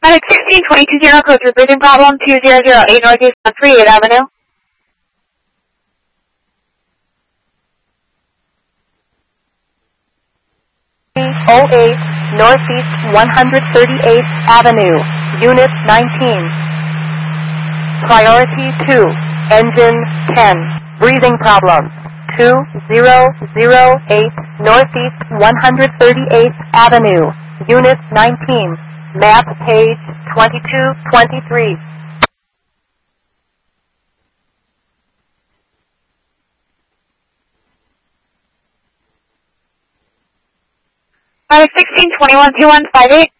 Medic 1622 code for bridging problem 2008 Northeast on 38 Avenue. '08 Northeast 138th Avenue, Unit 19. Priority 2, Engine 10, breathing problem. 2008 Northeast 138th Avenue, Unit 19, map page 2223. Medic 1621 2158.